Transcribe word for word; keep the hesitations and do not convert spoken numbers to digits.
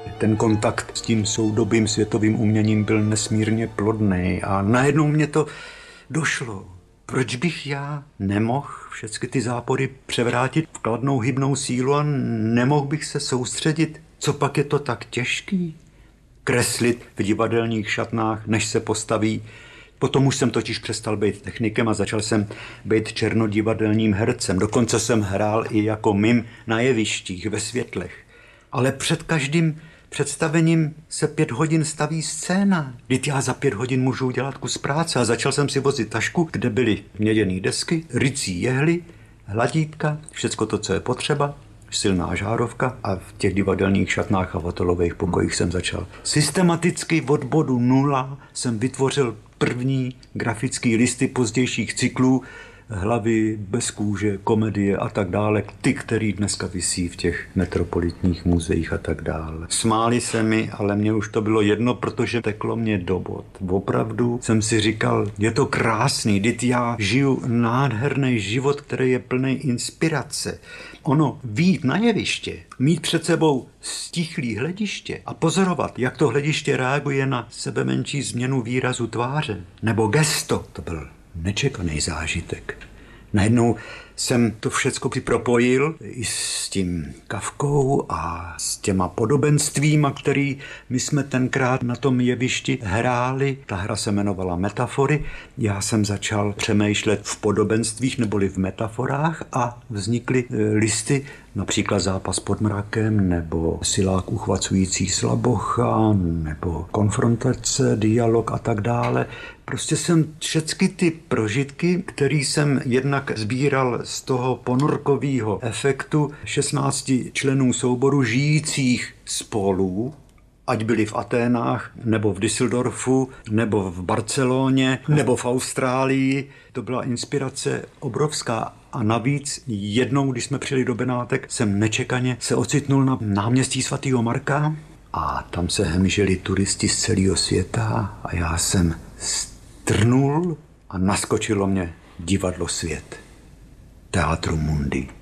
Ten kontakt s tím soudobým světovým uměním byl nesmírně plodný a najednou mě to došlo. Proč bych já nemohl všechny ty zápory převrátit v kladnou hybnou sílu a nemohl bych se soustředit? Co pak je to tak těžký? Kreslit v divadelních šatnách, než se postaví. Potom už jsem totiž přestal být technikem a začal jsem být černodivadelním hercem. Dokonce jsem hrál i jako mim na jevištích, ve světlech. Ale před každým představením se pět hodin staví scéna. Vždyť já za pět hodin můžu udělat kus práce a začal jsem si vozit tašku, kde byly měděné desky, rycí jehly, hladítka, všecko to, co je potřeba, silná žárovka a v těch divadelních šatnách a v hotelových pokojích jsem začal. Systematicky od bodu nula jsem vytvořil první grafické listy pozdějších cyklů, hlavy bez kůže, komedie a tak dále, ty, který dneska visí v těch metropolitních muzeích a tak dále. Smáli se mi, ale mně už to bylo jedno, protože teklo mě do bod. Opravdu jsem si říkal, je to krásný, vždyť já žiju nádherný život, který je plný inspirace. Ono vyjít na jeviště, mít před sebou stichlý hlediště a pozorovat, jak to hlediště reaguje na sebe menší změnu výrazu tváře nebo gesto, to byl nečekaný zážitek. Najednou jsem to všecko propojil i s tím Kafkou a s těma podobenstvíma, který my jsme tenkrát na tom jevišti hráli. Ta hra se jmenovala Metafory. Já jsem začal přemýšlet v podobenstvích neboli v metaforách a vznikly listy, například Zápas pod mrakem, nebo Silák uchvacující slabocha, nebo konfrontace, dialog a tak dále. Prostě jsem všechny ty prožitky, které jsem jednak sbíral z toho ponorkového efektu šestnácti členů souboru žijících spolu, ať byli v Aténách, nebo v Düsseldorfu, nebo v Barceloně, nebo v Austrálii. To byla inspirace obrovská. A navíc jednou, když jsme přijeli do Benátek, jsem nečekaně se ocitnul na náměstí svatého Marka a tam se hemželi turisti z celého světa a já jsem strnul a naskočilo mě divadlo Svět. Teatrum Mundi.